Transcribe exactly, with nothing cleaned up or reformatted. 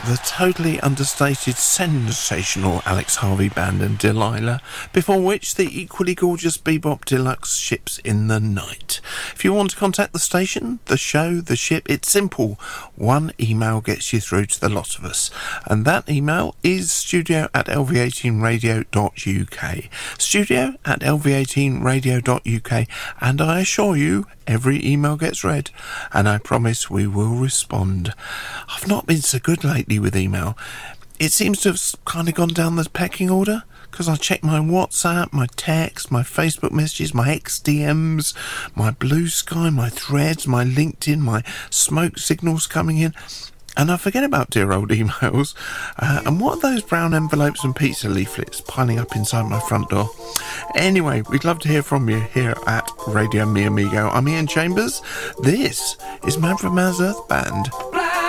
the totally understated, sensational Alex Harvey Band and Delilah, before which the equally gorgeous Bebop Deluxe Ships in the Night. If you want to contact the station, the show, the ship, it's simple. One email gets you through to the lot of us, and that email is studio at l v eighteen radio dot u k. Studio at l v eighteen radio dot u k, and I assure you, every email gets read, and I promise we will respond. I've not been so good lately with email. It seems to have kind of gone down the pecking order, because I check my WhatsApp, my text, my Facebook messages, my X D Ms, my Blue Sky, my Threads, my LinkedIn, my smoke signals coming in, and I forget about dear old emails. Uh, and what are those brown envelopes and pizza leaflets piling up inside my front door? Anyway, we'd love to hear from you here at Radio Mi Amigo. I'm Ian Chambers. This is Man from Mars Earth Band.